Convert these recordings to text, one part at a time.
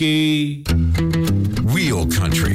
Real Country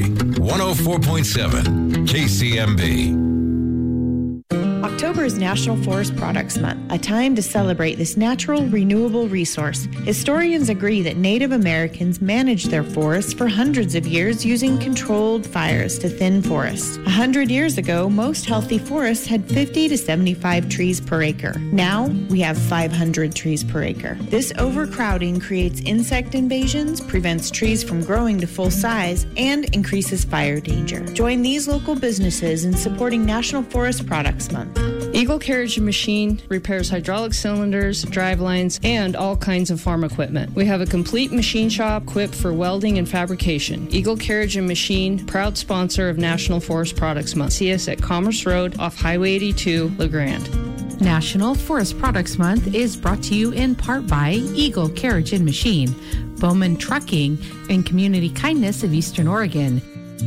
104.7 KCMB. October is National Forest Products Month, a time to celebrate this natural, renewable resource. Historians agree that Native Americans managed their forests for hundreds of years using controlled fires to thin forests. 100 years ago, most healthy forests had 50 to 75 trees per acre. Now, we have 500 trees per acre. This overcrowding creates insect invasions, prevents trees from growing to full size, and increases fire danger. Join these local businesses in supporting National Forest Products Month. Eagle Carriage and Machine repairs hydraulic cylinders, drive lines, and all kinds of farm equipment. We have a complete machine shop equipped for welding and fabrication. Eagle Carriage and Machine, proud sponsor of National Forest Products Month. See us at Commerce Road off Highway 82, LeGrand. National Forest Products Month is brought to you in part by Eagle Carriage and Machine, Bowman Trucking, and Community Kindness of Eastern Oregon.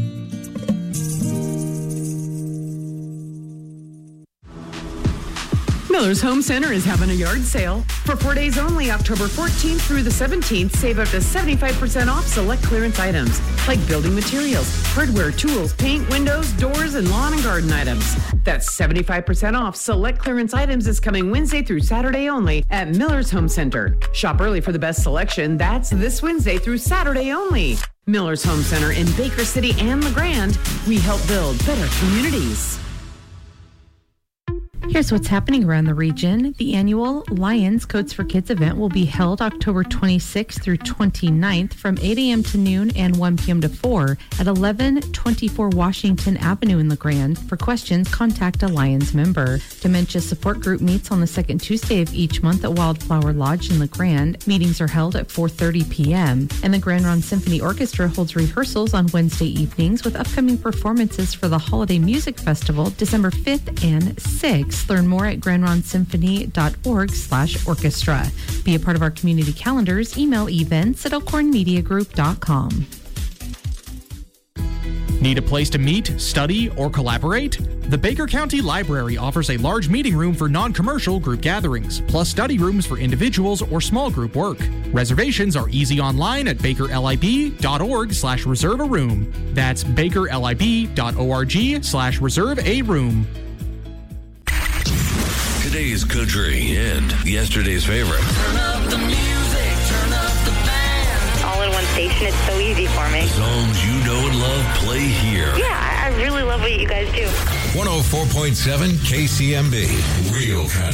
Miller's Home Center is having a yard sale. For 4 days only, October 14th through the 17th, save up to 75% off select clearance items like building materials, hardware, tools, paint, windows, doors, and lawn and garden items. That's 75% off select clearance items is coming Wednesday through Saturday only at Miller's Home Center. Shop early for the best selection. That's this Wednesday through Saturday only. Miller's Home Center in Baker City and LeGrand. We help build better communities. Here's what's happening around the region. The annual Lions Coats for Kids event will be held October 26th through 29th from 8 a.m. to noon and 1 p.m. to 4 at 1124 Washington Avenue in LeGrand. For questions, contact a Lions member. Dementia Support Group meets on the second Tuesday of each month at Wildflower Lodge in LeGrand. Meetings are held at 4:30 p.m. And the Grand Ronde Symphony Orchestra holds rehearsals on Wednesday evenings with upcoming performances for the Holiday Music Festival December 5th and 6th. Learn more at grandronsymphony.org/orchestra. Be a part of our community calendars. Email events@elkhornmediagroup.com. Need a place to meet, study, or collaborate? The Baker County Library offers a large meeting room for non-commercial group gatherings, plus study rooms for individuals or small group work. Reservations are easy online at bakerlib.org/reserve a room. That's bakerlib.org/reserve a room. Today's country and yesterday's favorite. Turn up the music, turn up the band. All in one station, it's so easy for me. Songs you know and love play here. Yeah, I really love what you guys do. 104.7 KCMB. Real Country.